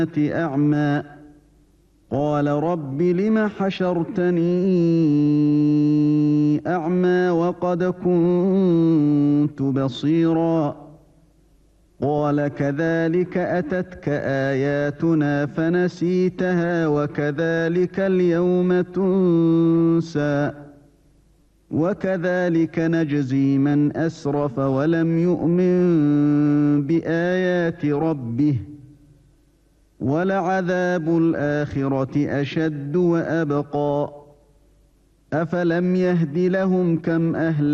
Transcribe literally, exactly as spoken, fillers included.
أعمى قال رب لم حشرتني أعمى وقد كنت بصيرا قال كذلك أتتك آياتنا فنسيتها وكذلك اليوم تنسى وكذلك نجزي من أسرف ولم يؤمن بآيات ربه ولعذاب الآخرة أشد وأبقى أفلم يهد لهم كم أهلكنا